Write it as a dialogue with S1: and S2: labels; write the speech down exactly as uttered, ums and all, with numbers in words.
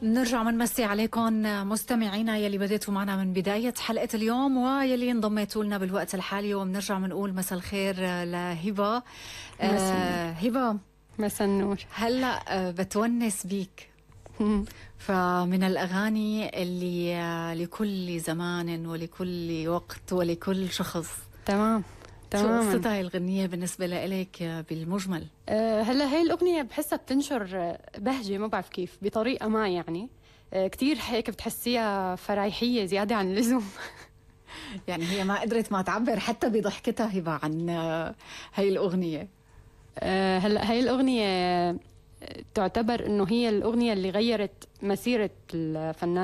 S1: نرجع منمسي عليكم مستمعينا يلي بديتوا معنا من بداية حلقة اليوم ويلي انضميتوا لنا بالوقت الحالي، وبنرجع بنقول مساء الخير لهبة. آه هبة،
S2: مساء النور.
S1: هلا آه بتونس بيك. فمن الأغاني اللي آه لكل زمان ولكل وقت ولكل شخص.
S2: تمام
S1: تماما. شو قصتها هاي الغنية بالنسبة لإلك بالمجمل؟
S2: أه هلا هاي الأغنية بحسها بتنشر بهجة، ما بعرف كيف، بطريقة ما يعني أه كتير هيك بتحسيها فرايحية زيادة عن اللزوم.
S1: يعني هي ما قدرت ما تعبر حتى بضحكتها هبة عن هاي الأغنية.
S2: أه هلا هاي الأغنية تعتبر إنه هي الأغنية اللي غيرت مسيرة الفنان